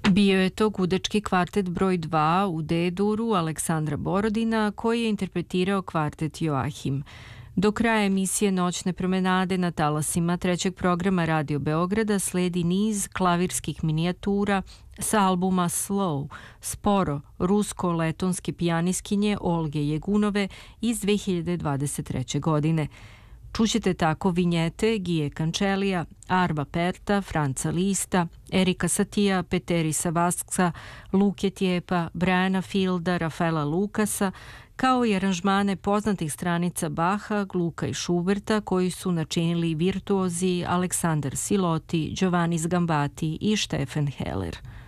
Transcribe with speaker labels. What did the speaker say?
Speaker 1: Bio je to gudački kvartet broj 2 u D-duru Aleksandra Borodina koji je interpretirao kvartet Joahim. Do kraja emisije Noćne promenade na talasima trećeg programa Radio Beograda sledi niz klavirskih minijatura sa albuma Slow, sporo, rusko-letonske pijaniskinje Olge Jegunove iz 2023. godine. Čućete tako vinjete Gije Kančelija, Arva Perta, Franca Lista, Erika Satija, Peterisa Vasksa, Luke Tjepa, Briana Fielda, Rafaela Lukasa, kao i aranžmane poznatih stranica Baha, Gluka i Schuberta koji su načinili virtuozi Aleksandar Siloti, Giovanni Sgambati i Stefan Heller.